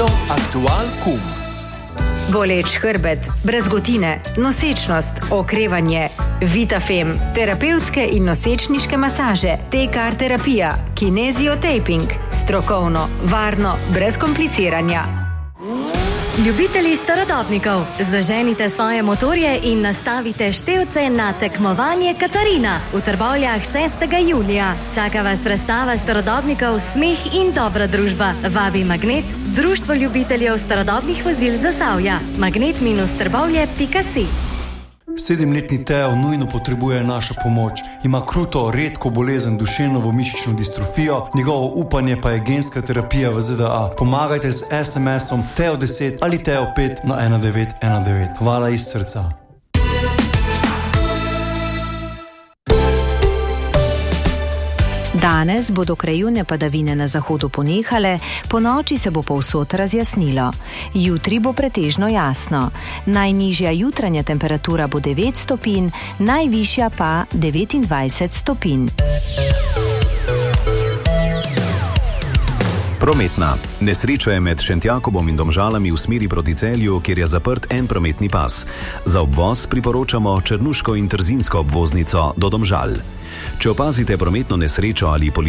Aktual.com. Boleč hrbet, brazgotine, nosečnost, okrevanje, Vitafem, terapevtske in nosečniške masaže, TKR terapija, kineziotaping, strokovno, varno, brez kompliciranja. Ljubitelji starodobnikov, zaženite svoje motorje in nastavite števce na tekmovanje Katarina v Trbovljah 6. julija. Čaka vas razstava starodobnikov, smeh in dobra družba. Vabi Magnet, društvo ljubiteljev starodobnih vozil Zasavja. magnet-trbovlje.si. 7-letni Teo nujno potrebuje našo pomoč. Ima kruto, redko bolezen duševno-mišično distrofijo, njegovo upanje pa je genska terapija v ZDA. Pomagajte z SMS-om Teo10 ali Teo5 na 1919. Hvala iz srca. Danes bodo krajevne padavine na zahodu ponehale, ponoči se bo povsod razjasnilo. Jutri bo pretežno jasno. Najnižja jutranja temperatura bo 9 stopinj, najvišja pa 29 stopinj. Prometna. Nesreča je med Šentjakobom in Domžalami v smeri proti Celju, kjer je zaprt en prometni pas. Za obvoz priporočamo Črnuško in Trzinsko obvoznico do Domžal. Če opazite prometno nesrečo ali